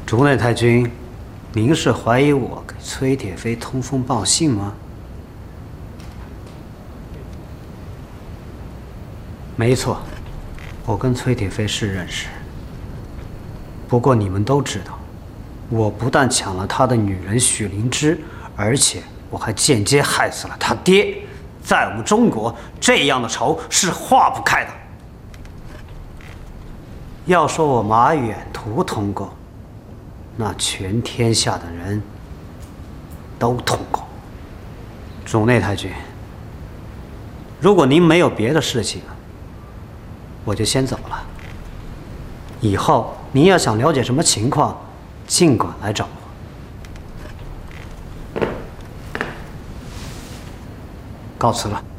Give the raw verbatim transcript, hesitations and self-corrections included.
竹内太君，您是怀疑我给崔铁飞通风报信吗？没错，我跟崔铁飞是认识。不过你们都知道，我不但抢了他的女人许灵芝，而且我还间接害死了他爹。在我们中国，这样的仇是化不开的。要说我马远图通过，那全天下的人都通过。竹内太君，如果您没有别的事情，我就先走了。以后您要想了解什么情况，尽管来找我。告辞了。